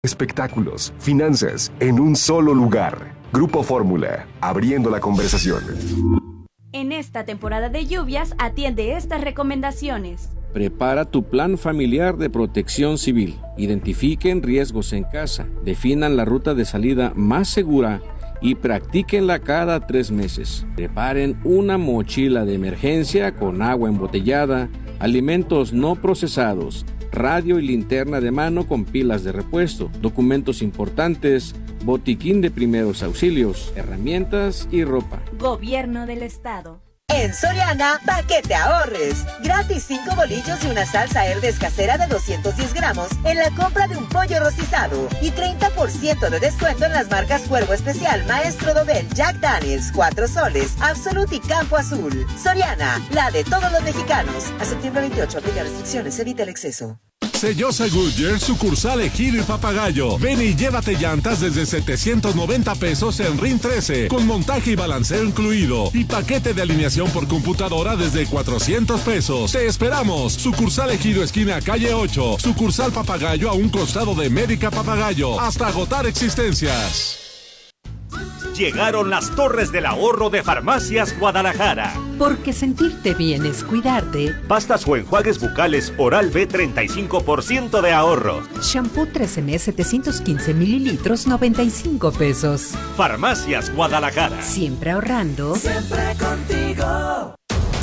Espectáculos, finanzas, en un solo lugar. Grupo Fórmula, abriendo la conversación. En esta temporada de lluvias, atiende estas recomendaciones. Prepara tu plan familiar de protección civil. Identifiquen riesgos en casa. Definan la ruta de salida más segura y practíquenla cada 3 meses. Preparen una mochila de emergencia con agua embotellada, alimentos no procesados, radio y linterna de mano con pilas de repuesto, documentos importantes, botiquín de primeros auxilios, herramientas y ropa. Gobierno del Estado. En Soriana, pa' que te ahorres. Gratis 5 bolillos y una salsa Herdes casera de 210 gramos en la compra de un pollo rostizado. Y 30% de descuento en las marcas Cuervo Especial, Maestro Dobel, Jack Daniels, 4 soles, Absolut y Campo Azul. Soriana, la de todos los mexicanos. A septiembre 28, aplica restricciones, evita el exceso. Sellosa Goodyear, sucursal Ejido y Papagayo. Ven y llévate llantas desde 790 pesos en RIN 13, con montaje y balanceo incluido. Y paquete de alineación por computadora desde 400 pesos. Te esperamos. Sucursal Ejido, esquina calle 8. Sucursal Papagayo, a un costado de Médica Papagayo. Hasta agotar existencias. Llegaron las Torres del Ahorro de Farmacias Guadalajara. Porque sentirte bien es cuidarte. Pastas o enjuagues bucales Oral-B, 35% de ahorro. Shampoo 13M 715 mililitros, 95 pesos. Farmacias Guadalajara. Siempre ahorrando. Siempre contigo.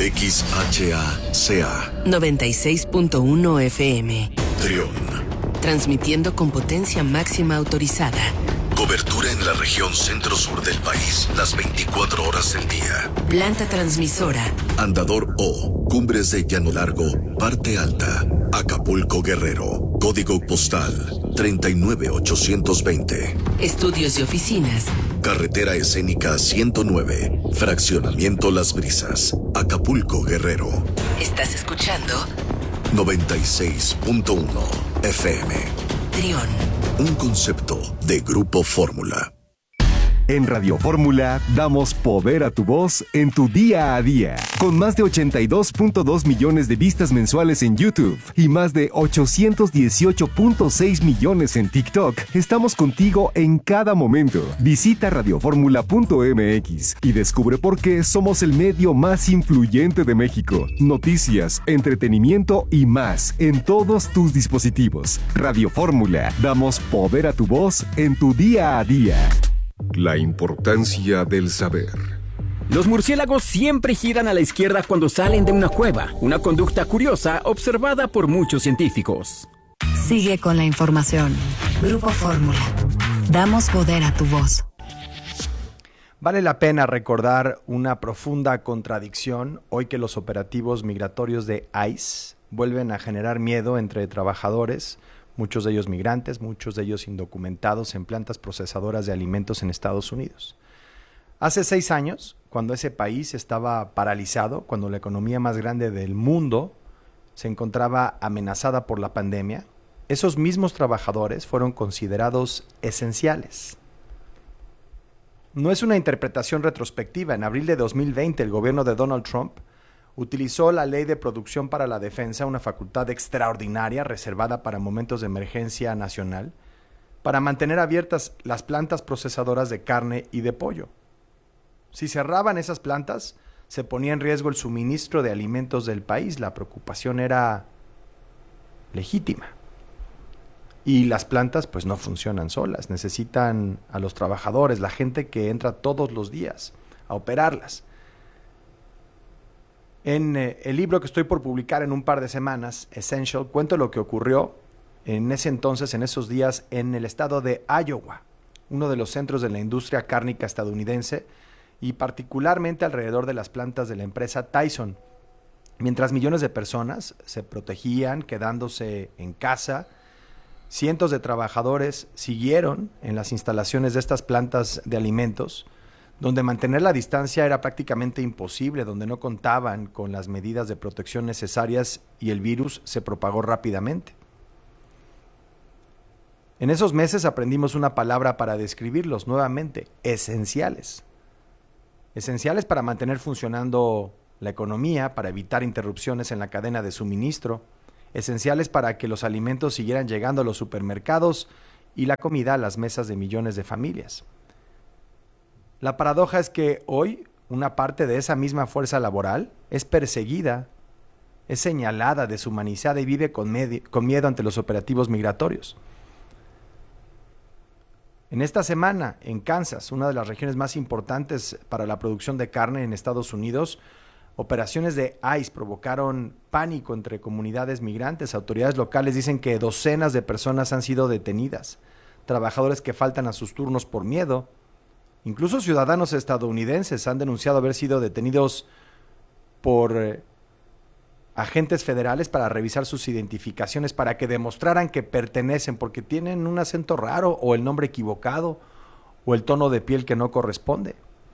XHACA 96.1 FM. Trión. Transmitiendo con potencia máxima autorizada. Cobertura en la región centro-sur del país, las 24 horas del día. Planta transmisora. Andador O, Cumbres de Llano Largo, Parte Alta, Acapulco, Guerrero. Código postal 39820. Estudios y oficinas. Carretera escénica 109, Fraccionamiento Las Brisas, Acapulco, Guerrero. ¿Estás escuchando? 96.1 FM. Trión. Un concepto de Grupo Fórmula. En Radio Fórmula damos poder a tu voz en tu día a día. Con más de 82.2 millones de vistas mensuales en YouTube y más de 818.6 millones en TikTok, estamos contigo en cada momento. Visita radioformula.mx y descubre por qué somos el medio más influyente de México. Noticias, entretenimiento y más en todos tus dispositivos. Radio Fórmula, damos poder a tu voz en tu día a día. La importancia del saber. Los murciélagos siempre giran a la izquierda cuando salen de una cueva, una conducta curiosa observada por muchos científicos. Sigue con la información. Grupo Fórmula. Damos poder a tu voz. Vale la pena recordar una profunda contradicción hoy que los operativos migratorios de ICE vuelven a generar miedo entre trabajadores, muchos de ellos migrantes, muchos de ellos indocumentados en plantas procesadoras de alimentos en Estados Unidos. Hace 6 años, cuando ese país estaba paralizado, cuando la economía más grande del mundo se encontraba amenazada por la pandemia, esos mismos trabajadores fueron considerados esenciales. No es una interpretación retrospectiva. En abril de 2020, el gobierno de Donald Trump utilizó la Ley de Producción para la Defensa, una facultad extraordinaria reservada para momentos de emergencia nacional, para mantener abiertas las plantas procesadoras de carne y de pollo. Si cerraban esas plantas, se ponía en riesgo el suministro de alimentos del país. La preocupación era legítima. Y las plantas pues no funcionan solas, necesitan a los trabajadores, la gente que entra todos los días a operarlas. En el libro que estoy por publicar en un par de semanas, Essential, cuento lo que ocurrió en ese entonces, en esos días, en el estado de Iowa, uno de los centros de la industria cárnica estadounidense, y particularmente alrededor de las plantas de la empresa Tyson. Mientras millones de personas se protegían quedándose en casa, cientos de trabajadores siguieron en las instalaciones de estas plantas de alimentos, donde mantener la distancia era prácticamente imposible, donde no contaban con las medidas de protección necesarias y el virus se propagó rápidamente. En esos meses aprendimos una palabra para describirlos nuevamente: esenciales. Esenciales para mantener funcionando la economía, para evitar interrupciones en la cadena de suministro, esenciales para que los alimentos siguieran llegando a los supermercados y la comida a las mesas de millones de familias. La paradoja es que hoy una parte de esa misma fuerza laboral es perseguida, es señalada, deshumanizada y vive con miedo ante los operativos migratorios. En esta semana, en Kansas, una de las regiones más importantes para la producción de carne en Estados Unidos, operaciones de ICE provocaron pánico entre comunidades migrantes. Autoridades locales dicen que docenas de personas han sido detenidas, trabajadores que faltan a sus turnos por miedo. Incluso ciudadanos estadounidenses han denunciado haber sido detenidos por agentes federales para revisar sus identificaciones, para que demostraran que pertenecen, porque tienen un acento raro o el nombre equivocado o el tono de piel que no corresponde.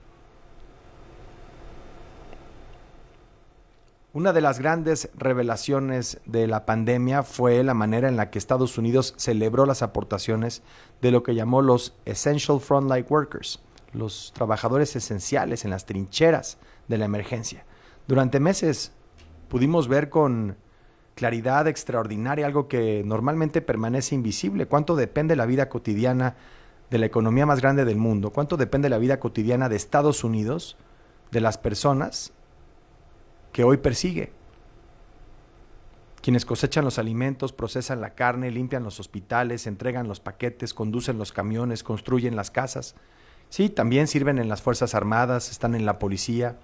Una de las grandes revelaciones de la pandemia fue la manera en la que Estados Unidos celebró las aportaciones de lo que llamó los Essential Frontline Workers, los trabajadores esenciales en las trincheras de la emergencia. Durante meses pudimos ver con claridad extraordinaria algo que normalmente permanece invisible: cuánto depende la vida cotidiana de la economía más grande del mundo, cuánto depende la vida cotidiana de Estados Unidos, de las personas que hoy persigue. Quienes cosechan los alimentos, procesan la carne, limpian los hospitales, entregan los paquetes, conducen los camiones, construyen las casas. Sí, también sirven en las Fuerzas Armadas, están en la policía.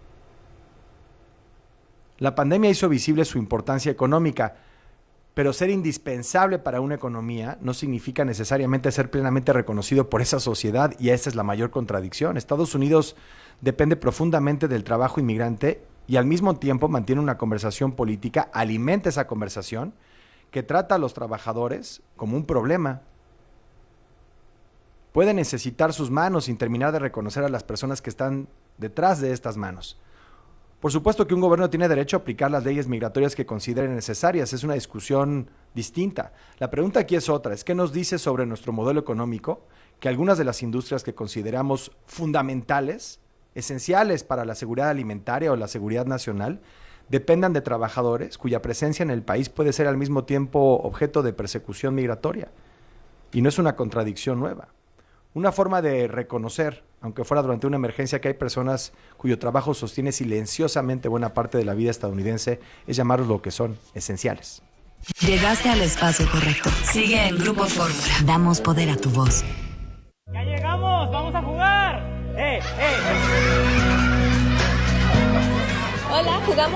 La pandemia hizo visible su importancia económica, pero ser indispensable para una economía no significa necesariamente ser plenamente reconocido por esa sociedad, y esa es la mayor contradicción. Estados Unidos depende profundamente del trabajo inmigrante y al mismo tiempo mantiene una conversación política, alimenta esa conversación, que trata a los trabajadores como un problema. Puede necesitar sus manos sin terminar de reconocer a las personas que están detrás de estas manos. Por supuesto que un gobierno tiene derecho a aplicar las leyes migratorias que considere necesarias, es una discusión distinta. La pregunta aquí es otra, es qué nos dice sobre nuestro modelo económico, que algunas de las industrias que consideramos fundamentales, esenciales para la seguridad alimentaria o la seguridad nacional, dependan de trabajadores cuya presencia en el país puede ser al mismo tiempo objeto de persecución migratoria. Y no es una contradicción nueva. Una forma de reconocer, aunque fuera durante una emergencia, que hay personas cuyo trabajo sostiene silenciosamente buena parte de la vida estadounidense, es llamarlos lo que son, esenciales. Llegaste al espacio correcto. Sigue en Grupo Fórmula. Damos poder a tu voz. ¡Ya llegamos! ¡Vamos a jugar! Hola, ¿jugamos?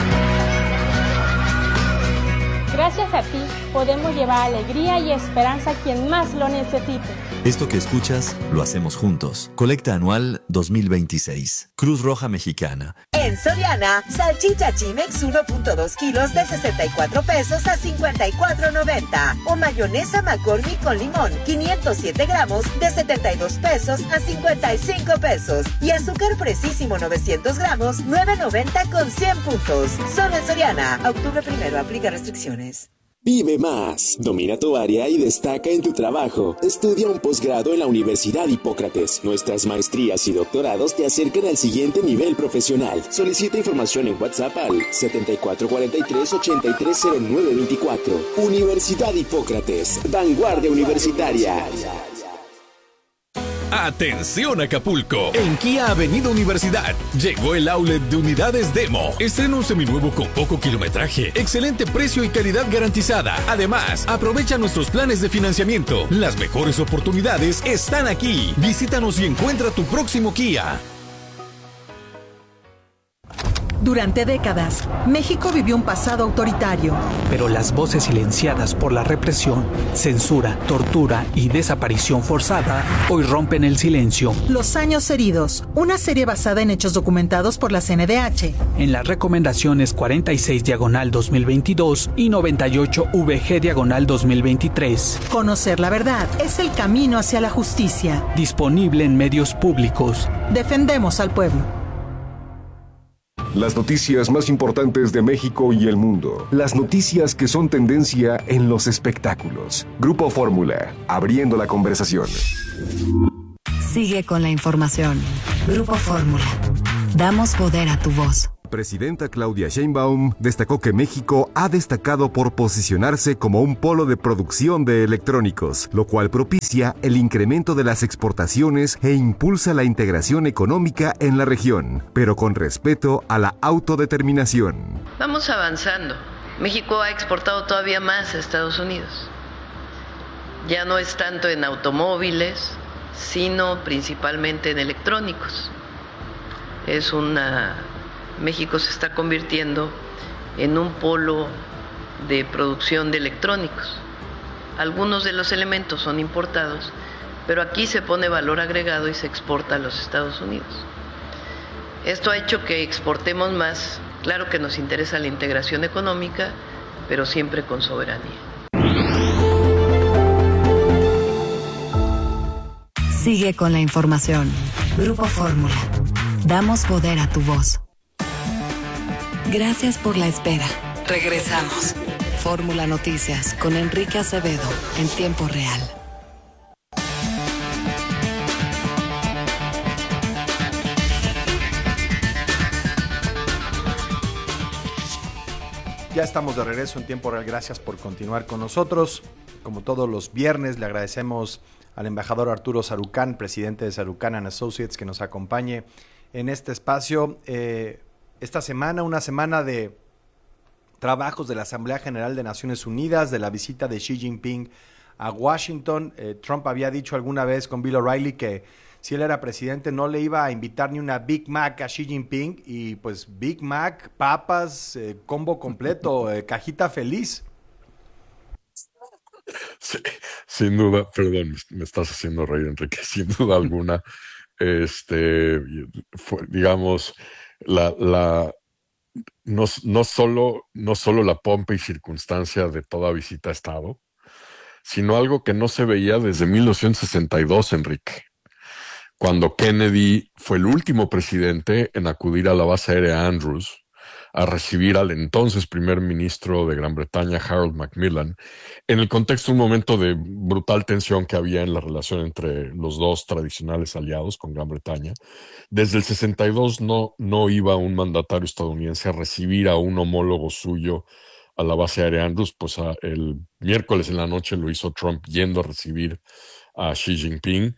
Gracias a ti podemos llevar alegría y esperanza a quien más lo necesite. Esto que escuchas lo hacemos juntos. Colecta anual 2026. Cruz Roja Mexicana. En Soriana, salchicha Chimex 1.2 kilos de 64 pesos a 54.90. O mayonesa McCormick con limón 507 gramos de 72 pesos a 55 pesos. Y azúcar Precisísimo 900 gramos 9.90 con 100 puntos. Solo en Soriana. Octubre 1, aplica restricciones. Vive más, domina tu área y destaca en tu trabajo. Estudia un posgrado en la Universidad Hipócrates. Nuestras maestrías y doctorados te acercan al siguiente nivel profesional. Solicita información en WhatsApp al 7443-830924. Universidad Hipócrates, vanguardia universitaria. ¡Atención Acapulco! En Kia Avenida Universidad llegó el outlet de unidades Demo. Estreno seminuevo con poco kilometraje, excelente precio y calidad garantizada. Además, aprovecha nuestros planes de financiamiento. Las mejores oportunidades están aquí. Visítanos y encuentra tu próximo Kia. Durante décadas, México vivió un pasado autoritario. Pero las voces silenciadas por la represión, censura, tortura y desaparición forzada hoy rompen el silencio. Los años heridos, una serie basada en hechos documentados por la CNDH. En las recomendaciones 46/2022 y 98VG/2023. Conocer la verdad es el camino hacia la justicia. Disponible en medios públicos. Defendemos al pueblo. Las noticias más importantes de México y el mundo. Las noticias que son tendencia en los espectáculos. Grupo Fórmula, abriendo la conversación. Sigue con la información. Grupo Fórmula. Damos poder a tu voz. presidenta Claudia Sheinbaum destacó que México ha destacado por posicionarse como un polo de producción de electrónicos, lo cual propicia el incremento de las exportaciones e impulsa la integración económica en la región, pero con respeto a la autodeterminación. Vamos avanzando. México ha exportado todavía más a Estados Unidos. Ya no es tanto en automóviles, sino principalmente en electrónicos. México se está convirtiendo en un polo de producción de electrónicos. Algunos de los elementos son importados, pero aquí se pone valor agregado y se exporta a los Estados Unidos. Esto ha hecho que exportemos más. Claro que nos interesa la integración económica, pero siempre con soberanía. Sigue con la información. Grupo Fórmula. Damos poder a tu voz. Gracias por la espera. Regresamos. Fórmula Noticias con Enrique Acevedo en tiempo real. Ya estamos de regreso en tiempo real. Gracias por continuar con nosotros. Como todos los viernes, le agradecemos al embajador Arturo Sarucán, presidente de Sarucán & Associates, que nos acompañe en este espacio. Esta semana, una semana de trabajos de la Asamblea General de Naciones Unidas, de la visita de Xi Jinping a Washington. Trump había dicho alguna vez con Bill O'Reilly que si él era presidente no le iba a invitar ni una Big Mac a Xi Jinping, y pues Big Mac, papas, combo completo, cajita feliz. Sí, sin duda, perdón, me estás haciendo reír, Enrique, sin duda alguna, digamos, no solo la pompa y circunstancia de toda visita a Estado, sino algo que no se veía desde 1962, Enrique, cuando Kennedy fue el último presidente en acudir a la base aérea Andrews a recibir al entonces primer ministro de Gran Bretaña, Harold Macmillan, en el contexto de un momento de brutal tensión que había en la relación entre los dos tradicionales aliados con Gran Bretaña. Desde el 62 no iba un mandatario estadounidense a recibir a un homólogo suyo a la base aérea Andrews. Pues el miércoles en la noche lo hizo Trump yendo a recibir a Xi Jinping.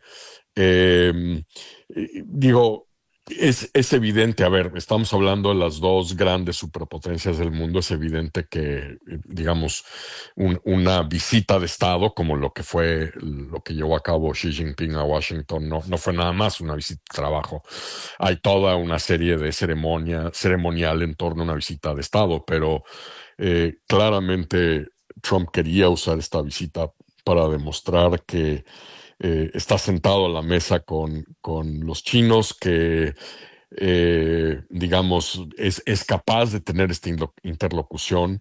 Es evidente, a ver, estamos hablando de las dos grandes superpotencias del mundo. Es evidente que, digamos, una visita de Estado como lo que llevó a cabo Xi Jinping a Washington no fue nada más una visita de trabajo. Hay toda una serie de ceremonial en torno a una visita de Estado, pero claramente Trump quería usar esta visita para demostrar que está sentado a la mesa con los chinos, que digamos es capaz de tener esta interlocución.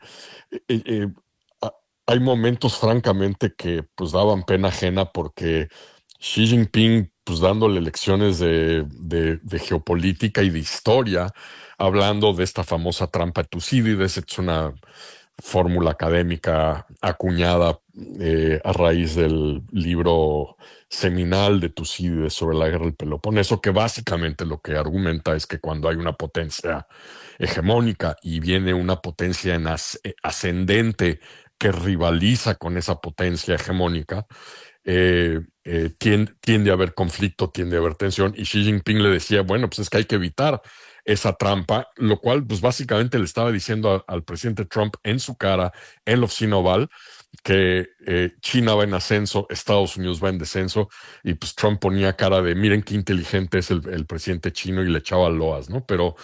Hay momentos francamente que pues daban pena ajena, porque Xi Jinping pues dándole lecciones de geopolítica y de historia, hablando de esta famosa trampa de Tucídides. Es una fórmula académica acuñada a raíz del libro seminal de Tucídides sobre la guerra del Peloponeso, que básicamente lo que argumenta es que cuando hay una potencia hegemónica y viene una potencia ascendente que rivaliza con esa potencia hegemónica, tiende a haber conflicto, tiende a haber tensión, y Xi Jinping le decía, bueno, pues es que hay que evitar esa trampa, lo cual pues básicamente le estaba diciendo al presidente Trump en su cara, en la oficina oval, que China va en ascenso, Estados Unidos va en descenso, y pues Trump ponía cara de miren qué inteligente es el presidente chino, y le echaba loas, ¿no? Pero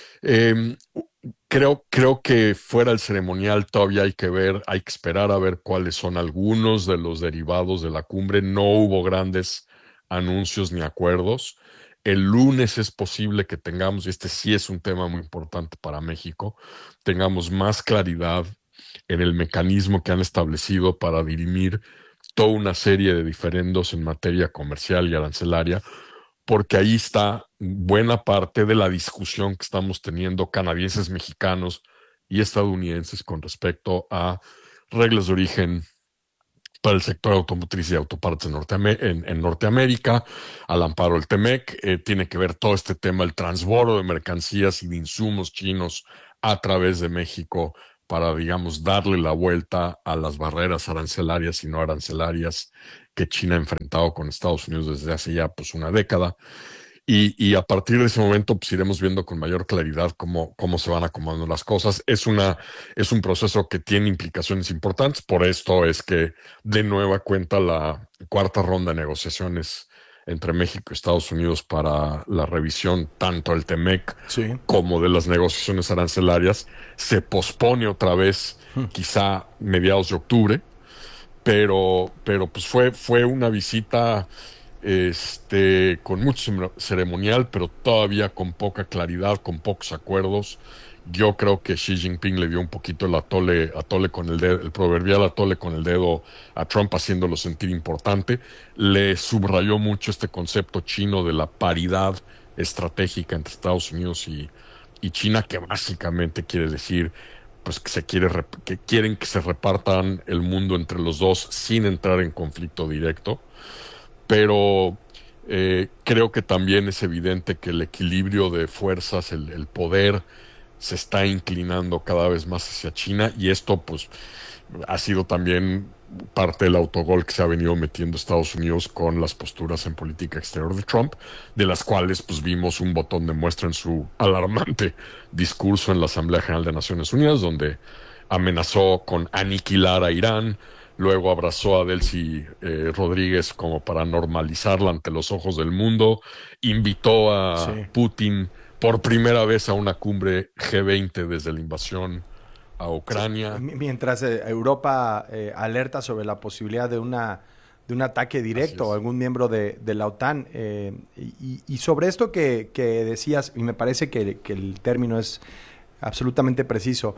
creo que fuera el ceremonial todavía hay que esperar a ver cuáles son algunos de los derivados de la cumbre. No hubo grandes anuncios ni acuerdos. El lunes es posible que tengamos, y este sí es un tema muy importante para México, tengamos más claridad en el mecanismo que han establecido para dirimir toda una serie de diferendos en materia comercial y arancelaria, porque ahí está buena parte de la discusión que estamos teniendo canadienses, mexicanos y estadounidenses con respecto a reglas de origen, para el sector automotriz y autopartes en Norteamérica, al amparo del TEMEC. Tiene que ver todo este tema, el transbordo de mercancías y de insumos chinos a través de México para, digamos, darle la vuelta a las barreras arancelarias y no arancelarias que China ha enfrentado con Estados Unidos desde hace ya pues una década. Y a partir de ese momento pues iremos viendo con mayor claridad cómo se van acomodando las cosas. Es un proceso que tiene implicaciones importantes. Por esto es que de nueva cuenta la cuarta ronda de negociaciones entre México y Estados Unidos para la revisión tanto del TEMEC como de las negociaciones arancelarias se pospone otra vez, quizá mediados de octubre, pero pues fue una visita con mucho ceremonial, pero todavía con poca claridad, con pocos acuerdos. Yo creo que Xi Jinping le dio un poquito el atole con el dedo, el proverbial atole con el dedo a Trump, haciéndolo sentir importante. Le subrayó mucho este concepto chino de la paridad estratégica entre Estados Unidos y China, que básicamente quiere decir pues que quieren que se repartan el mundo entre los dos sin entrar en conflicto directo. Pero creo que también es evidente que el equilibrio de fuerzas, el poder, se está inclinando cada vez más hacia China, y esto pues ha sido también parte del autogol que se ha venido metiendo Estados Unidos con las posturas en política exterior de Trump, de las cuales pues vimos un botón de muestra en su alarmante discurso en la Asamblea General de Naciones Unidas, donde amenazó con aniquilar a Irán. Luego abrazó a Delcy Rodríguez como para normalizarla ante los ojos del mundo. Invitó a Putin por primera vez a una cumbre G20 desde la invasión a Ucrania. Mientras Europa alerta sobre la posibilidad de un ataque directo a algún miembro de la OTAN. Y sobre esto que decías, y me parece que el término es absolutamente preciso,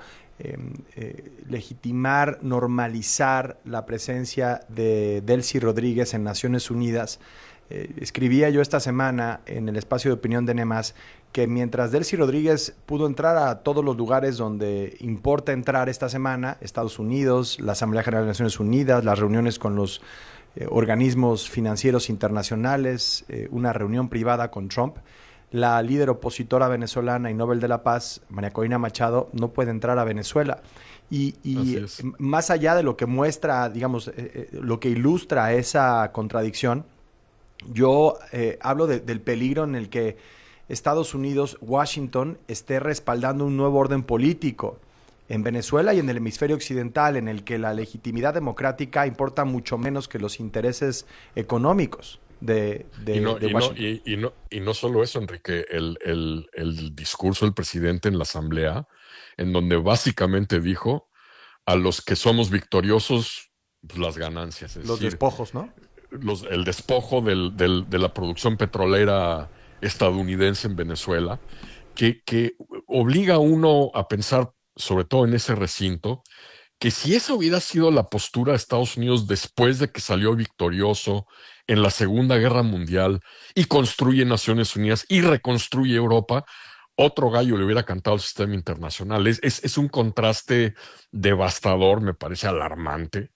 legitimar, normalizar la presencia de Delcy Rodríguez en Naciones Unidas. Escribía yo esta semana en el espacio de opinión de NEMAS que mientras Delcy Rodríguez pudo entrar a todos los lugares donde importa entrar esta semana, Estados Unidos, la Asamblea General de Naciones Unidas, las reuniones con los organismos financieros internacionales, una reunión privada con Trump, la líder opositora venezolana y Nobel de la Paz, María Corina Machado, no puede entrar a Venezuela. Y más allá de lo que muestra, digamos, lo que ilustra esa contradicción, yo hablo del peligro en el que Estados Unidos, Washington, esté respaldando un nuevo orden político en Venezuela y en el hemisferio occidental, en el que la legitimidad democrática importa mucho menos que los intereses económicos de Washington. Y no solo eso, Enrique, el discurso del presidente en la Asamblea, en donde básicamente dijo a los que somos victoriosos, pues, las ganancias. Es los decir, despojos, ¿no? El despojo de la producción petrolera estadounidense en Venezuela, que obliga a uno a pensar, sobre todo en ese recinto, que si esa hubiera sido la postura de Estados Unidos después de que salió victorioso en la Segunda Guerra Mundial y construye Naciones Unidas y reconstruye Europa, otro gallo le hubiera cantado al sistema internacional. Es un contraste devastador, me parece alarmante,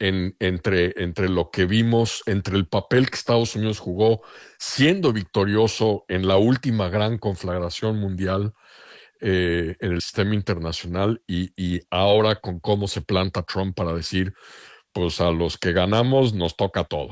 entre lo que vimos, entre el papel que Estados Unidos jugó siendo victorioso en la última gran conflagración mundial en el sistema internacional y ahora con cómo se planta Trump para decir, pues a los que ganamos nos toca todo.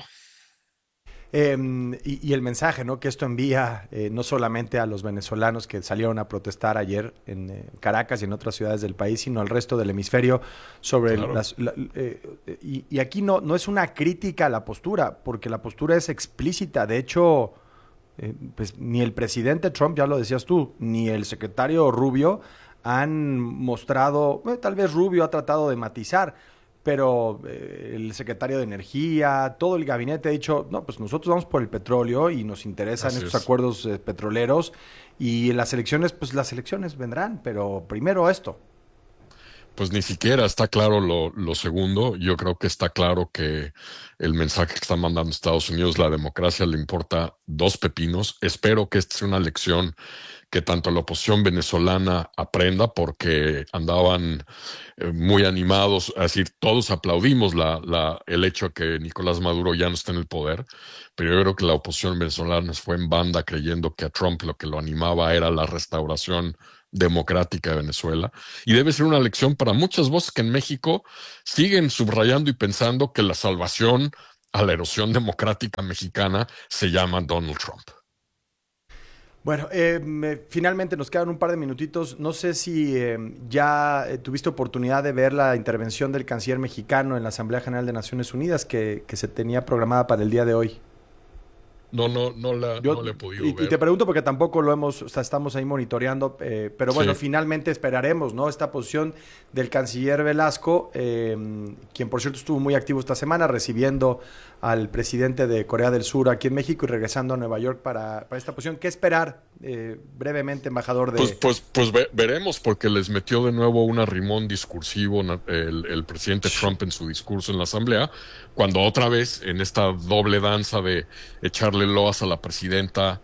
Y el mensaje, ¿no?, que esto envía no solamente a los venezolanos que salieron a protestar ayer en Caracas y en otras ciudades del país, sino al resto del hemisferio sobre y aquí no es una crítica a la postura, porque la postura es explícita. De hecho, pues ni el presidente Trump, ya lo decías tú, ni el secretario Rubio han mostrado, tal vez Rubio ha tratado de matizar, pero el secretario de Energía, todo el gabinete ha dicho, no, pues nosotros vamos por el petróleo y nos interesan estos acuerdos petroleros, y las elecciones, pues las elecciones vendrán, pero primero esto. Pues ni siquiera está claro lo segundo. Yo creo que está claro que el mensaje que está mandando Estados Unidos, la democracia le importa dos pepinos. Espero que esta sea una lección que tanto la oposición venezolana aprenda, porque andaban muy animados, es decir, todos aplaudimos el hecho de que Nicolás Maduro ya no esté en el poder, pero yo creo que la oposición venezolana fue en banda creyendo que a Trump lo que lo animaba era la restauración democrática de Venezuela, y debe ser una lección para muchas voces que en México siguen subrayando y pensando que la salvación a la erosión democrática mexicana se llama Donald Trump. Bueno, finalmente nos quedan un par de minutitos. No sé si ya tuviste oportunidad de ver la intervención del canciller mexicano en la Asamblea General de Naciones Unidas que se tenía programada para el día de hoy. No le he podido ver. Y te pregunto porque tampoco estamos ahí monitoreando, pero bueno, sí. Finalmente esperaremos, ¿no? Esta posición del canciller Velasco, quien por cierto estuvo muy activo esta semana recibiendo al presidente de Corea del Sur aquí en México y regresando a Nueva York para esta posición. ¿Qué esperar brevemente, embajador? Pues veremos, porque les metió de nuevo un arrimón discursivo el presidente Trump en su discurso en la Asamblea, cuando otra vez en esta doble danza de echarle loas a la presidenta,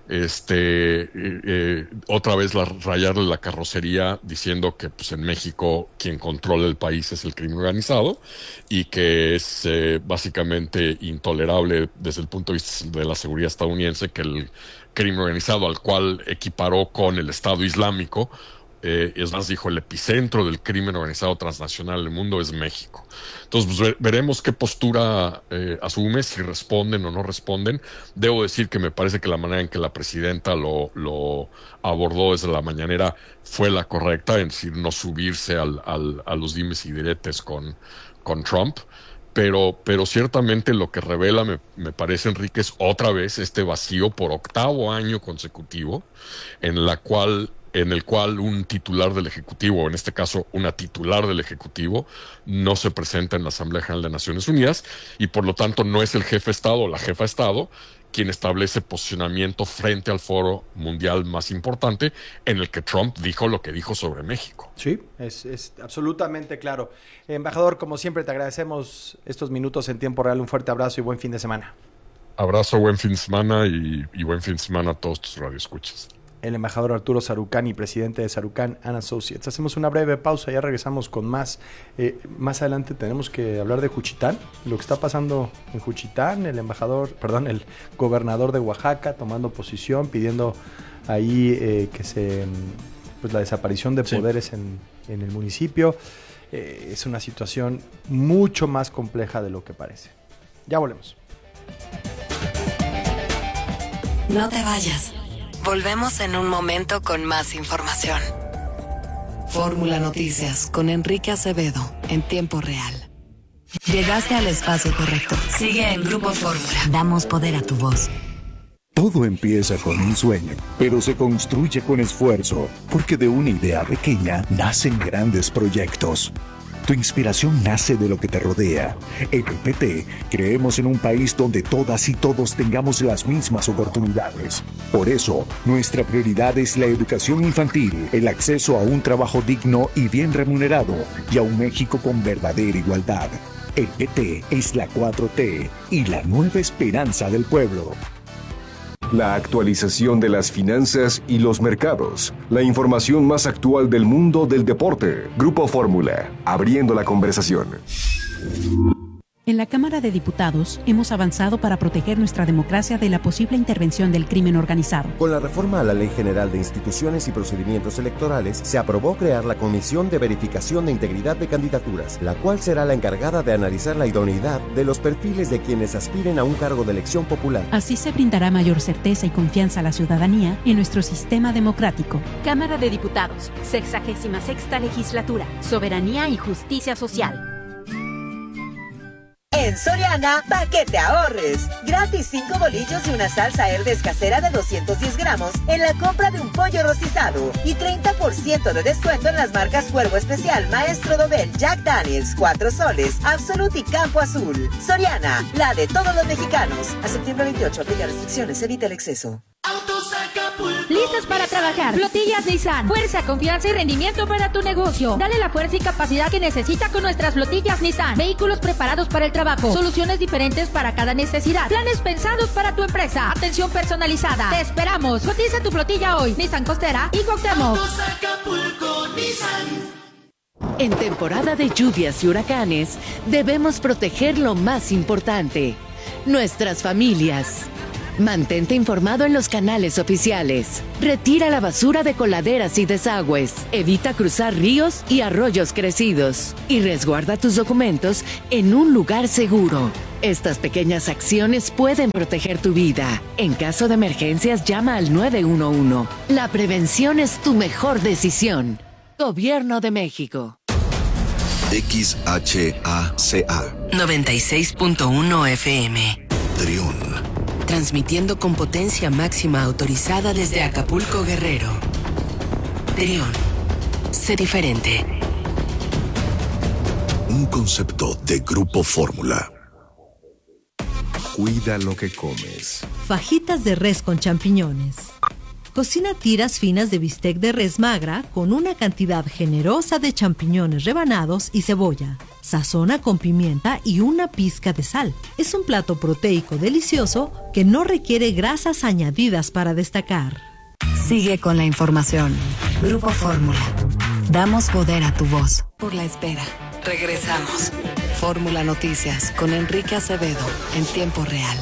otra vez rayarle la carrocería diciendo que pues en México quien controla el país es el crimen organizado y que es básicamente intolerable desde el punto de vista de la seguridad estadounidense que el crimen organizado, al cual equiparó con el Estado Islámico, es más, dijo, el epicentro del crimen organizado transnacional en el mundo es México. Entonces, pues, veremos qué postura asume, si responden o no responden. Debo decir que me parece que la manera en que la presidenta lo abordó desde la mañanera fue la correcta, es decir, no subirse a los dimes y diretes con Trump. Pero ciertamente lo que revela, me parece, Enrique, es otra vez este vacío por 8º año consecutivo en el cual un titular del Ejecutivo, o en este caso una titular del Ejecutivo, no se presenta en la Asamblea General de Naciones Unidas y por lo tanto no es el jefe de Estado o la jefa de Estado quien establece posicionamiento frente al foro mundial más importante en el que Trump dijo lo que dijo sobre México. Sí, es absolutamente claro. Embajador, como siempre te agradecemos estos minutos en tiempo real. Un fuerte abrazo y buen fin de semana. Abrazo, buen fin de semana y buen fin de semana a todos tus radioescuchas. El embajador Arturo Sarucán y presidente de Sarucán & Associates. Hacemos una breve pausa, ya regresamos con más. Más adelante tenemos que hablar de Juchitán, lo que está pasando en Juchitán, el gobernador de Oaxaca tomando posición, pidiendo ahí pues la desaparición de poderes en el municipio. Es una situación mucho más compleja de lo que parece. Ya volvemos. No te vayas. Volvemos en un momento con más información. Fórmula Noticias con Enrique Acevedo en tiempo real. Llegaste al espacio correcto. Sigue en Grupo Fórmula. Damos poder a tu voz. Todo empieza con un sueño, pero se construye con esfuerzo, porque de una idea pequeña nacen grandes proyectos. Tu inspiración nace de lo que te rodea. En el PT creemos en un país donde todas y todos tengamos las mismas oportunidades. Por eso, nuestra prioridad es la educación infantil, el acceso a un trabajo digno y bien remunerado, y a un México con verdadera igualdad. El PT es la 4T y la nueva esperanza del pueblo. La actualización de las finanzas y los mercados. La información más actual del mundo del deporte. Grupo Fórmula, abriendo la conversación. En la Cámara de Diputados hemos avanzado para proteger nuestra democracia de la posible intervención del crimen organizado. Con la reforma a la Ley General de Instituciones y Procedimientos Electorales, se aprobó crear la Comisión de Verificación de Integridad de Candidaturas, la cual será la encargada de analizar la idoneidad de los perfiles de quienes aspiren a un cargo de elección popular. Así se brindará mayor certeza y confianza a la ciudadanía en nuestro sistema democrático. Cámara de Diputados, 66ª Legislatura, Soberanía y Justicia Social. En Soriana, pa' que te ahorres. Gratis 5 bolillos y una salsa Herdes casera de 210 gramos en la compra de un pollo rostizado. Y 30% de descuento en las marcas Cuervo Especial, Maestro Dobel, Jack Daniels, 4 soles, Absolut y Campo Azul. Soriana, la de todos los mexicanos. A septiembre 28, aplica restricciones, evita el exceso. Autos Acapulco. Listos para trabajar. Flotillas Nissan. Fuerza, confianza y rendimiento para tu negocio. Dale la fuerza y capacidad que necesita con nuestras flotillas Nissan. Vehículos preparados para el trabajo. Soluciones diferentes para cada necesidad. Planes pensados para tu empresa. Atención personalizada. Te esperamos. Cotiza tu flotilla hoy. Nissan Costera y Cuauhtémoc. En temporada de lluvias y huracanes, debemos proteger lo más importante: nuestras familias. Mantente informado en los canales oficiales. Retira la basura de coladeras y desagües. Evita cruzar ríos y arroyos crecidos. Y resguarda tus documentos en un lugar seguro. Estas pequeñas acciones pueden proteger tu vida. En caso de emergencias, llama al 911. La prevención es tu mejor decisión. Gobierno de México. XHACA 96.1 FM. Trión. Transmitiendo con potencia máxima autorizada desde Acapulco, Guerrero. Trión. Sé diferente. Un concepto de Grupo Fórmula. Cuida lo que comes. Fajitas de res con champiñones. Cocina tiras finas de bistec de res magra con una cantidad generosa de champiñones rebanados y cebolla. Sazona con pimienta y una pizca de sal. Es un plato proteico delicioso que no requiere grasas añadidas para destacar. Sigue con la información. Grupo Fórmula. Damos poder a tu voz. Por la espera. Regresamos. Fórmula Noticias con Enrique Acevedo en tiempo real.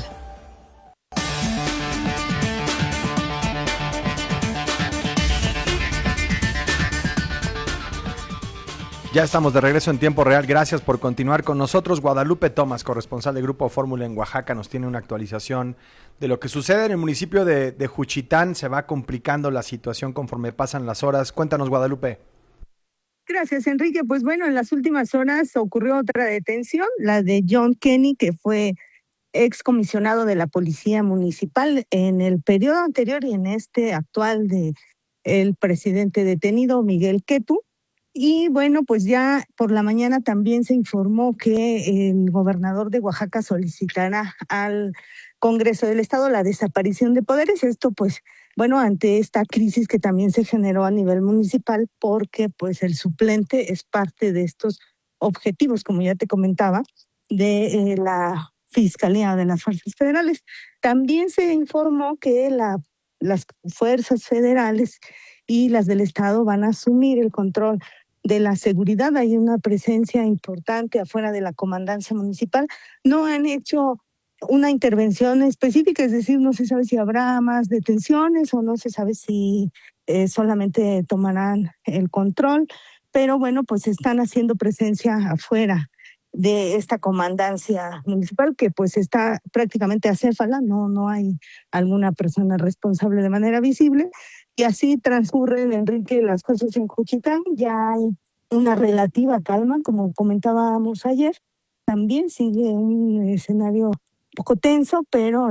Ya estamos de regreso en tiempo real. Gracias por continuar con nosotros. Guadalupe Tomás, corresponsal de Grupo Fórmula en Oaxaca, nos tiene una actualización de lo que sucede en el municipio de Juchitán. Se va complicando la situación conforme pasan las horas. Cuéntanos, Guadalupe. Gracias, Enrique. Pues bueno, en las últimas horas ocurrió otra detención, la de John Kenny, que fue excomisionado de la Policía Municipal en el periodo anterior y en este actual de el presidente detenido, Miguel Quetu. Y bueno, pues ya por la mañana también se informó que el gobernador de Oaxaca solicitará al Congreso del Estado la desaparición de poderes. Esto pues, bueno, ante esta crisis que también se generó a nivel municipal, porque pues el suplente es parte de estos objetivos, como ya te comentaba, de la Fiscalía de las Fuerzas Federales. También se informó que las fuerzas federales y las del Estado van a asumir el control de la seguridad. Hay una presencia importante afuera de la comandancia municipal. No han hecho una intervención específica, es decir, no se sabe si habrá más detenciones o no se sabe si solamente tomarán el control, pero bueno, pues están haciendo presencia afuera de esta comandancia municipal que pues está prácticamente acéfala, no hay alguna persona responsable de manera visible. Y así transcurren, Enrique, las cosas en Juchitán. Ya hay una relativa calma, como comentábamos ayer. También sigue un escenario un poco tenso, pero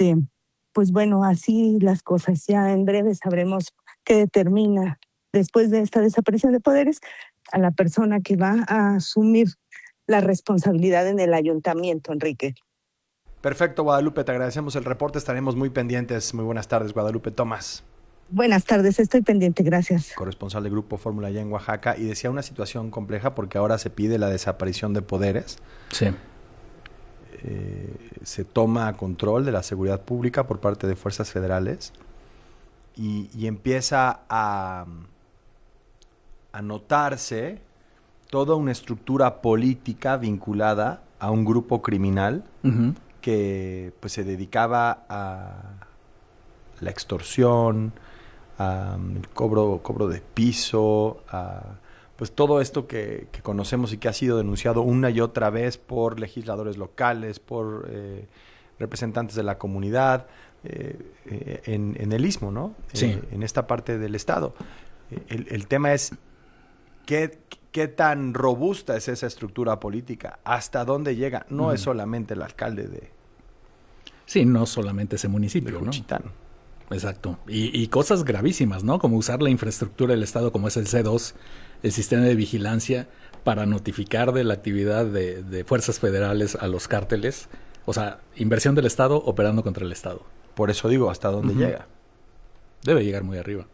pues bueno, así las cosas. Ya en breve sabremos qué determina, después de esta desaparición de poderes, a la persona que va a asumir la responsabilidad en el ayuntamiento, Enrique. Perfecto, Guadalupe, te agradecemos el reporte. Estaremos muy pendientes. Muy buenas tardes, Guadalupe Tomás. Buenas tardes, estoy pendiente, gracias. Corresponsal de Grupo Fórmula allá en Oaxaca, y decía una situación compleja porque ahora se pide la desaparición de poderes. Sí. Se toma control de la seguridad pública por parte de fuerzas federales y empieza a notarse toda una estructura política vinculada a un grupo criminal que pues se dedicaba a la extorsión, el cobro de piso, pues todo esto que conocemos y que ha sido denunciado una y otra vez por legisladores locales, por representantes de la comunidad, en el Istmo, ¿no? Sí. En esta parte del estado. El tema es qué tan robusta es esa estructura política, hasta dónde llega. No es solamente el alcalde de... Sí, no solamente ese municipio, de Juchitán, ¿no? Exacto. Y cosas gravísimas, ¿no? Como usar la infraestructura del Estado, como es el C2, el sistema de vigilancia, para notificar de la actividad de fuerzas federales a los cárteles. O sea, inversión del Estado operando contra el Estado. Por eso digo, ¿hasta dónde llega? Debe llegar muy arriba.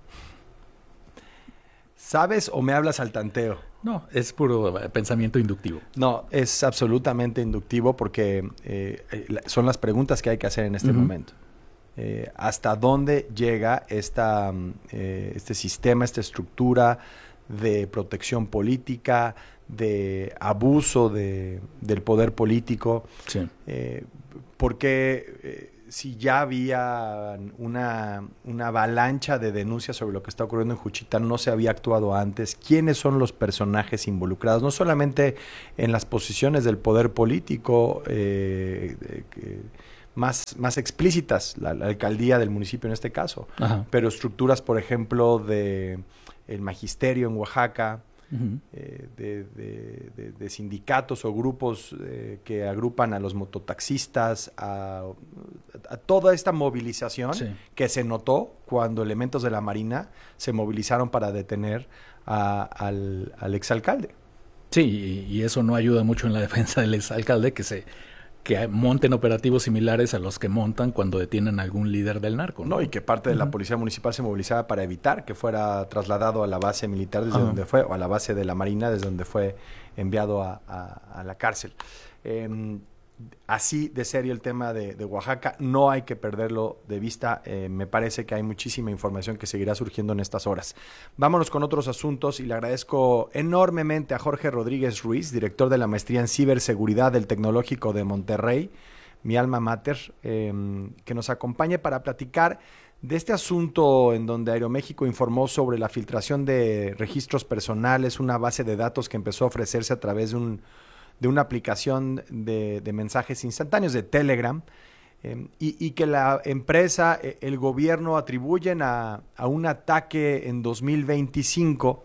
¿Sabes o me hablas al tanteo? No, es puro pensamiento inductivo. No, es absolutamente inductivo porque son las preguntas que hay que hacer en este momento. ¿Hasta dónde llega este sistema, esta estructura de protección política, de abuso del poder político? Sí. Porque si ya había una avalancha de denuncias sobre lo que está ocurriendo en Juchitán, no se había actuado antes. ¿Quiénes son los personajes involucrados? No solamente en las posiciones del poder político más explícitas, la alcaldía del municipio en este caso, Ajá. pero estructuras, por ejemplo, de el magisterio en Oaxaca, de sindicatos o grupos que agrupan a los mototaxistas, a toda esta movilización que se notó cuando elementos de la Marina se movilizaron para detener al exalcalde. Sí, y eso no ayuda mucho en la defensa del exalcalde, que monten operativos similares a los que montan cuando detienen a algún líder del narco, ¿no? Y que parte de la policía municipal se movilizaba para evitar que fuera trasladado a la base militar desde donde fue, o a la base de la Marina desde donde fue enviado a la cárcel. Así de serio el tema de Oaxaca, no hay que perderlo de vista. Me parece que hay muchísima información que seguirá surgiendo en estas horas. Vámonos con otros asuntos y le agradezco enormemente a Jorge Rodríguez Ruiz, director de la maestría en ciberseguridad del Tecnológico de Monterrey, mi alma mater, que nos acompañe para platicar de este asunto en donde Aeroméxico informó sobre la filtración de registros personales, una base de datos que empezó a ofrecerse a través de una aplicación de mensajes instantáneos de Telegram, y que la empresa, el gobierno atribuyen a un ataque en 2025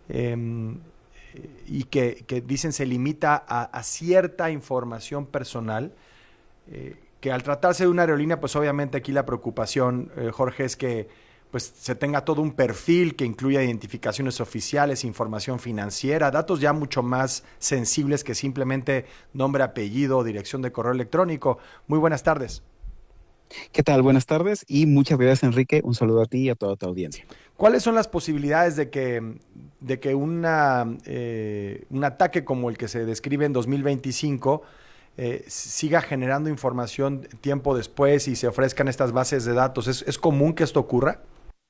y que dicen se limita a cierta información personal, que al tratarse de una aerolínea, pues obviamente aquí la preocupación, Jorge, es que pues se tenga todo un perfil que incluya identificaciones oficiales, información financiera, datos ya mucho más sensibles que simplemente nombre, apellido, dirección de correo electrónico. Muy buenas tardes. ¿Qué tal? Buenas tardes y muchas gracias, Enrique. Un saludo a ti y a toda tu audiencia. ¿Cuáles son las posibilidades de que un ataque como el que se describe en 2025 siga generando información tiempo después y se ofrezcan estas bases de datos? ¿Es común que esto ocurra?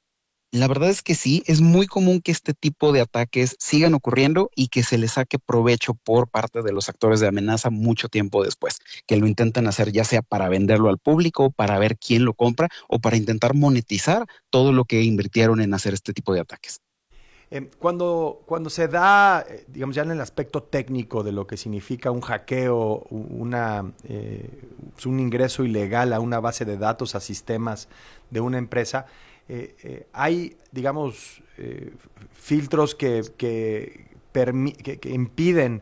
La verdad es que sí, es muy común que este tipo de ataques sigan ocurriendo y que se les saque provecho por parte de los actores de amenaza mucho tiempo después, que lo intentan hacer ya sea para venderlo al público, para ver quién lo compra o para intentar monetizar todo lo que invirtieron en hacer este tipo de ataques. Cuando se da, digamos ya en el aspecto técnico de lo que significa un hackeo, un ingreso ilegal a una base de datos, a sistemas de una empresa, hay, digamos, filtros que impiden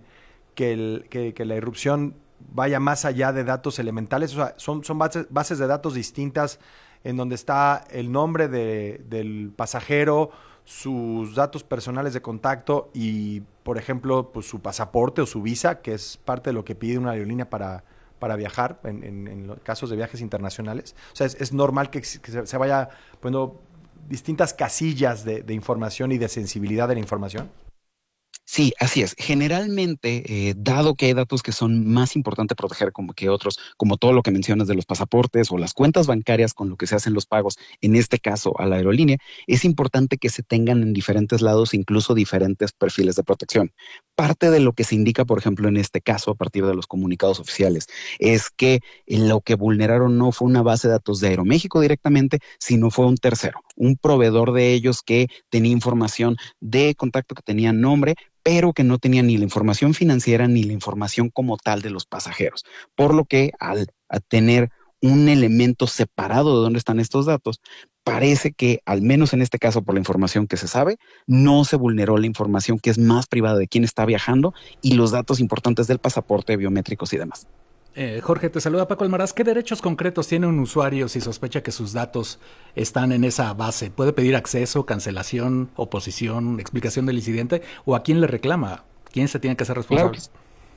que la irrupción vaya más allá de datos elementales. O sea, son bases de datos distintas en donde está el nombre del pasajero, sus datos personales de contacto y, por ejemplo, pues su pasaporte o su visa, que es parte de lo que pide una aerolínea para viajar en los casos de viajes internacionales. O sea, es normal que se vaya poniendo distintas casillas de información y de sensibilidad de la información. Sí, así es. Generalmente, dado que hay datos que son más importantes proteger como que otros, como todo lo que mencionas de los pasaportes o las cuentas bancarias con lo que se hacen los pagos, en este caso a la aerolínea, es importante que se tengan en diferentes lados incluso diferentes perfiles de protección. Parte de lo que se indica, por ejemplo, en este caso, a partir de los comunicados oficiales, es que lo que vulneraron no fue una base de datos de Aeroméxico directamente, sino fue un tercero, un proveedor de ellos que tenía información de contacto, que tenía nombre, pero que no tenía ni la información financiera ni la información como tal de los pasajeros. Por lo que al tener un elemento separado de dónde están estos datos, parece que, al menos en este caso por la información que se sabe, no se vulneró la información que es más privada de quién está viajando y los datos importantes del pasaporte, biométricos y demás. Jorge, te saluda Paco Almaraz. ¿Qué derechos concretos tiene un usuario si sospecha que sus datos están en esa base? ¿Puede pedir acceso, cancelación, oposición, explicación del incidente? ¿O a quién le reclama? ¿Quién se tiene que hacer responsable? Claro.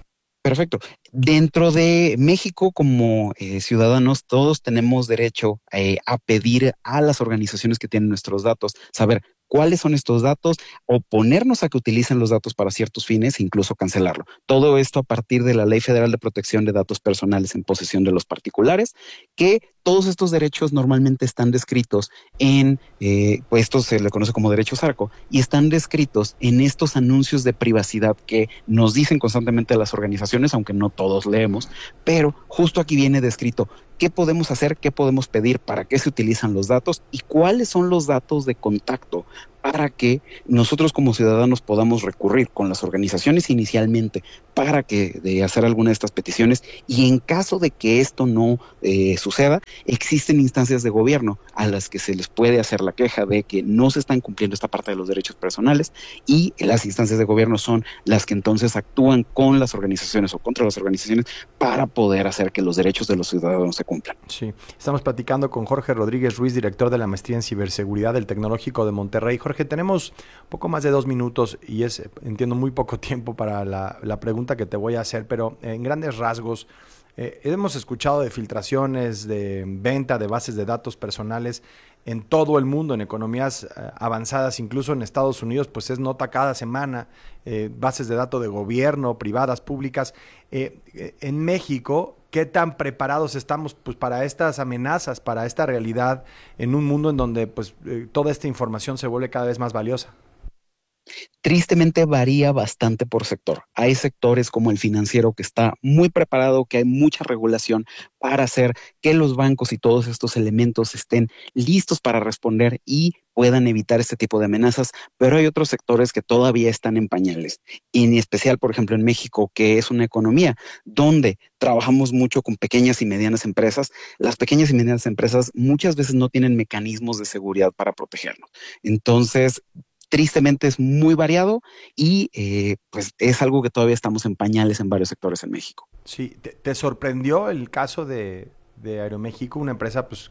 Perfecto. Dentro de México, como ciudadanos, todos tenemos derecho a pedir a las organizaciones que tienen nuestros datos, saber cuáles son estos datos, oponernos a que utilicen los datos para ciertos fines e incluso cancelarlo. Todo esto a partir de la Ley Federal de Protección de Datos Personales en posesión de los particulares, que todos estos derechos normalmente están descritos en, pues esto se le conoce como derechos ARCO, y están descritos en estos anuncios de privacidad que nos dicen constantemente las organizaciones, aunque no todos leemos, pero justo aquí viene descrito qué podemos hacer, qué podemos pedir, para qué se utilizan los datos y cuáles son los datos de contacto para que nosotros como ciudadanos podamos recurrir con las organizaciones inicialmente para que de hacer alguna de estas peticiones, y en caso de que esto no suceda, existen instancias de gobierno a las que se les puede hacer la queja de que no se están cumpliendo esta parte de los derechos personales, y las instancias de gobierno son las que entonces actúan con las organizaciones o contra las organizaciones para poder hacer que los derechos de los ciudadanos se cumplan. Sí, estamos platicando con Jorge Rodríguez Ruiz, director de la Maestría en Ciberseguridad del Tecnológico de Monterrey. Jorge, tenemos poco más de 2 minutos y entiendo, muy poco tiempo para la pregunta que te voy a hacer, pero en grandes rasgos, hemos escuchado de filtraciones, de venta de bases de datos personales en todo el mundo, en economías avanzadas, incluso en Estados Unidos, pues es nota cada semana, bases de datos de gobierno, privadas, públicas. En México, ¿qué tan preparados estamos pues para estas amenazas, para esta realidad, en un mundo en donde pues toda esta información se vuelve cada vez más valiosa? Tristemente varía bastante por sector. Hay sectores como el financiero que está muy preparado, que hay mucha regulación para hacer que los bancos y todos estos elementos estén listos para responder y puedan evitar este tipo de amenazas, pero hay otros sectores que todavía están en pañales. Y en especial, por ejemplo, en México, que es una economía donde trabajamos mucho con pequeñas y medianas empresas. Las pequeñas y medianas empresas muchas veces no tienen mecanismos de seguridad para protegernos. Entonces, tristemente es muy variado y pues es algo que todavía estamos en pañales en varios sectores en México. Sí, ¿te sorprendió el caso de Aeroméxico, una empresa pues,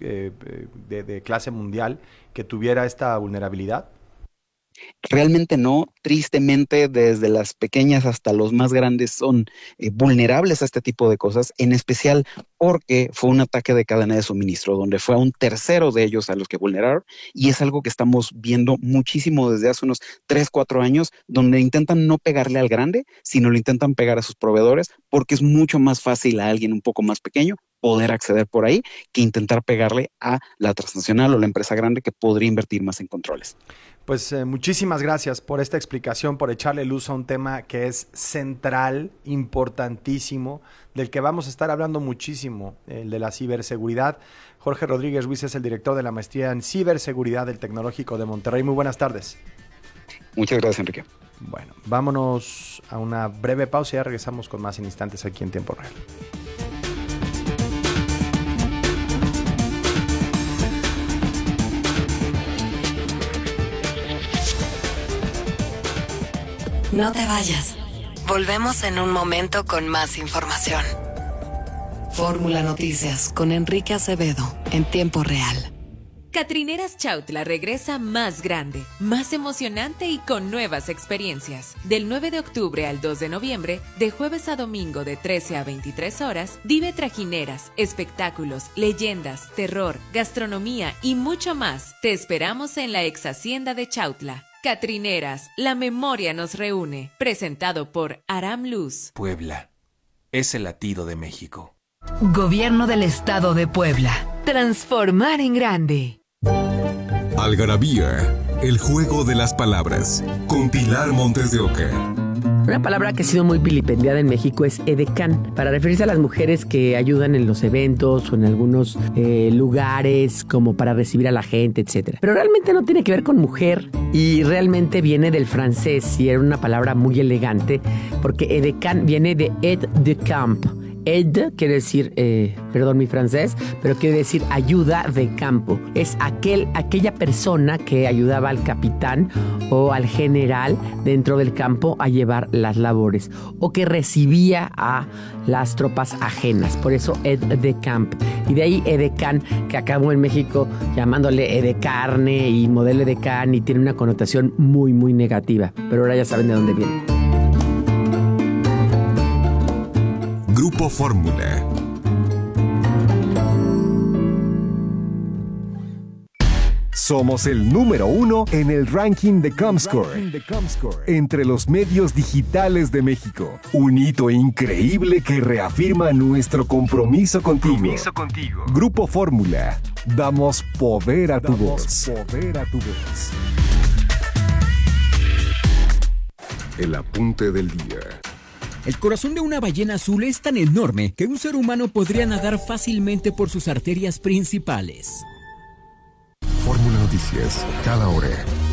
de clase mundial, que tuviera esta vulnerabilidad? Realmente no, tristemente desde las pequeñas hasta los más grandes son vulnerables a este tipo de cosas, en especial porque fue un ataque de cadena de suministro donde fue a un tercero de ellos a los que vulneraron, y es algo que estamos viendo muchísimo desde hace unos 3-4 años, donde intentan no pegarle al grande, sino lo intentan pegar a sus proveedores, porque es mucho más fácil a alguien un poco más pequeño poder acceder por ahí que intentar pegarle a la transnacional o la empresa grande que podría invertir más en controles. Pues muchísimas gracias por esta explicación, por echarle luz a un tema que es central, importantísimo, del que vamos a estar hablando muchísimo, el de la ciberseguridad. Jorge Rodríguez Ruiz es el director de la Maestría en Ciberseguridad del Tecnológico de Monterrey. Muy buenas tardes. Muchas gracias, Enrique. Bueno, vámonos a una breve pausa y ya regresamos con más en instantes aquí en Tiempo Real. No te vayas. Volvemos en un momento con más información. Fórmula Noticias con Enrique Acevedo en tiempo real. Catrineras Chautla regresa más grande, más emocionante y con nuevas experiencias. Del 9 de octubre al 2 de noviembre, de jueves a domingo de 13 a 23 horas, vive trajineras, espectáculos, leyendas, terror, gastronomía y mucho más. Te esperamos en la ex hacienda de Chautla. Catrineras, la memoria nos reúne. Presentado por Aram Luz. Puebla es el latido de México. Gobierno del Estado de Puebla. Transformar en grande. Algarabía, el juego de las palabras. Con Pilar Montes de Oca. Una palabra que ha sido muy vilipendiada en México es edecán, para referirse a las mujeres que ayudan en los eventos o en algunos lugares como para recibir a la gente, etc. Pero realmente no tiene que ver con mujer y realmente viene del francés y era una palabra muy elegante porque edecán viene de aide de camp. Aide quiere decir, perdón mi francés, pero quiere decir ayuda de campo. Es aquella persona que ayudaba al capitán o al general dentro del campo a llevar las labores o que recibía a las tropas ajenas. Por eso aide de camp. Y de ahí edecán, que acabó en México llamándole edecarne y modelo edecán y tiene una connotación muy, muy negativa. Pero ahora ya saben de dónde viene. Grupo Fórmula. Somos el número 1 en el ranking de Comscore entre los medios digitales de México. Un hito increíble que reafirma nuestro compromiso contigo. Grupo Fórmula. Damos poder a tu voz. El apunte del día. El corazón de una ballena azul es tan enorme que un ser humano podría nadar fácilmente por sus arterias principales. Fórmula Noticias, cada hora.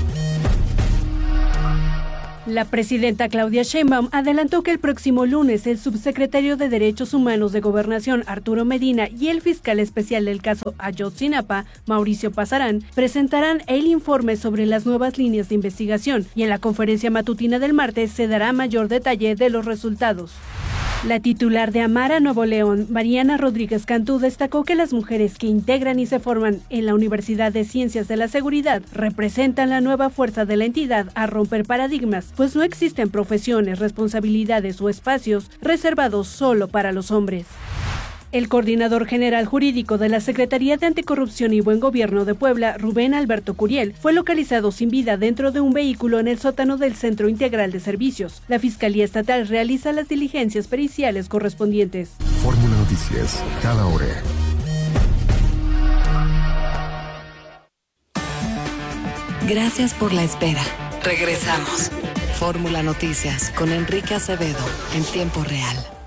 La presidenta Claudia Sheinbaum adelantó que el próximo lunes el subsecretario de Derechos Humanos de Gobernación, Arturo Medina, y el fiscal especial del caso Ayotzinapa, Mauricio Pasarán, presentarán el informe sobre las nuevas líneas de investigación y en la conferencia matutina del martes se dará mayor detalle de los resultados. La titular de Amara Nuevo León, Mariana Rodríguez Cantú, destacó que las mujeres que integran y se forman en la Universidad de Ciencias de la Seguridad representan la nueva fuerza de la entidad a romper paradigmas, pues no existen profesiones, responsabilidades o espacios reservados solo para los hombres. El coordinador general jurídico de la Secretaría de Anticorrupción y Buen Gobierno de Puebla, Rubén Alberto Curiel, fue localizado sin vida dentro de un vehículo en el sótano del Centro Integral de Servicios. La Fiscalía Estatal realiza las diligencias periciales correspondientes. Fórmula Noticias, cada hora. Gracias por la espera. Regresamos. Fórmula Noticias con Enrique Acevedo en tiempo real.